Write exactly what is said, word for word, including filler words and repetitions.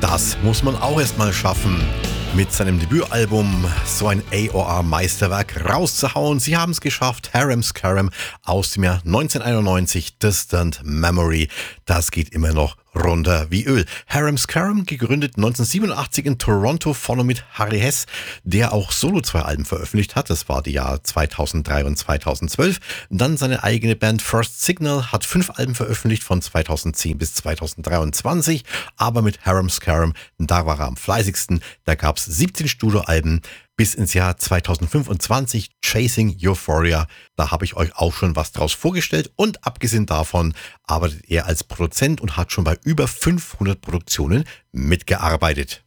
Das muss man auch erstmal schaffen, mit seinem Debütalbum so ein A O R-Meisterwerk rauszuhauen. Sie haben es geschafft, Harum Scarum aus dem Jahr neunzehnhunderteinundneunzig, Distant Memory. Das geht immer noch runter wie Öl. Harum Scarum, gegründet neunzehnhundertsiebenundachtzig in Toronto, vorne mit Harry Hess, der auch solo zwei Alben veröffentlicht hat. Das war die Jahre zweitausenddrei und zweitausendzwölf. Dann seine eigene Band First Signal hat fünf Alben veröffentlicht von zweitausendzehn bis zweitausenddreiundzwanzig. Aber mit Harum Scarum, da war er am fleißigsten. Da gab es siebzehn Studioalben bis ins Jahr zweitausendfünfundzwanzig, Chasing Euphoria. Da habe ich euch auch schon was draus vorgestellt und abgesehen davon arbeitet er als Produzent und hat schon bei über fünfhundert Produktionen mitgearbeitet.